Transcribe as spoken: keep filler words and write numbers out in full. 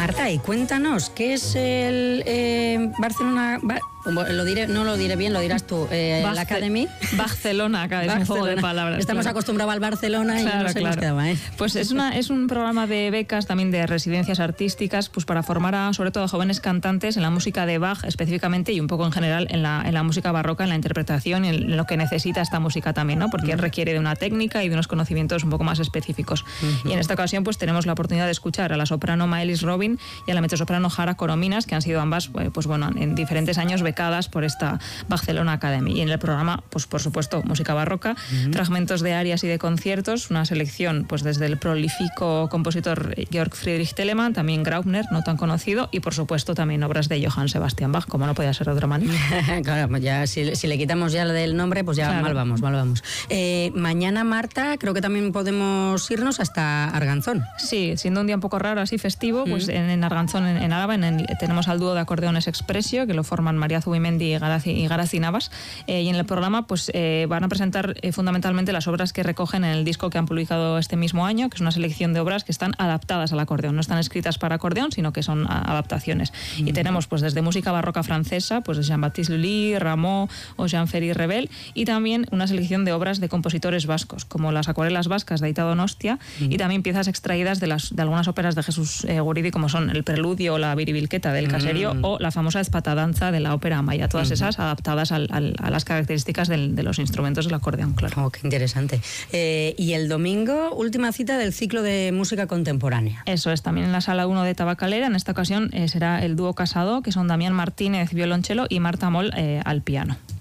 Marta, y cuéntanos, ¿qué es el eh, Barcelona? Ba lo diré, no lo diré bien, lo dirás tú. Eh, Barce la Academy. Barcelona, acá es un juego de palabras. Estamos claro. acostumbrados al Barcelona y claro, no se claro. nos quedaba, ¿eh? Pues es, una, es un programa de becas, también de residencias artísticas, pues para formar a, sobre todo a jóvenes cantantes en la música de Bach específicamente y un poco en general en la, en la música barroca, en la interpretación y en lo que necesita esta música también, ¿no? Porque uh-huh. requiere de una técnica y de unos conocimientos un poco más específicos. Uh-huh. Y en esta ocasión pues tenemos la oportunidad de escuchar a la soprano Maelis Robin y a la mezzosoprano Jara Corominas, que han sido ambas, pues bueno, en diferentes años becadas por esta Barcelona Academy. Y en el programa, pues por supuesto, música barroca, uh-huh. fragmentos de arias y de conciertos, una selección pues desde el prolífico compositor Georg Friedrich Telemann, también Graupner, no tan conocido, y por supuesto también obras de Johann Sebastian Bach, como no podía ser de otra manera. Claro, pues ya si, si le quitamos ya del nombre, pues ya claro. mal vamos, mal vamos. Eh, mañana, Marta, creo que también podemos irnos hasta Arganzón. Sí, siendo un día un poco raro, así festivo, uh-huh. pues en, en Arganzón, en, en Álava, en el, tenemos al dúo de acordeones Expressio, que lo forman María Zubimendi y Garazi, y Garazi Navas, eh, y en el programa pues eh, van a presentar eh, fundamentalmente las obras que recogen en el disco que han publicado este mismo año, que es una selección de obras que están adaptadas al acordeón, no están escritas para acordeón, sino que son a, adaptaciones. Uh-huh. Y tenemos pues desde música barroca francesa, pues de Jean-Baptiste Lully, Rameau o Jean-Ferry Rebel, y también una selección de obras de compositores vascos, como las acuarelas vascas de Aita Donostia, uh-huh. y también piezas extraídas de, las, de algunas óperas de Jesús eh, Guridi, como son el Preludio o la Viribilqueta del Caserio, uh-huh. o la famosa Espatadanza de la ópera Amaya, todas uh-huh. esas adaptadas al, al, a las características del, de los instrumentos del acordeón, claro. Oh, qué interesante. Eh, y el domingo, última cita del ciclo de música contemporánea. Eso es, también en la sala uno de Tabacalera. En esta ocasión eh, será el dúo Casado, que son Damián Martínez, violonchelo, y Marta Moll eh, al piano.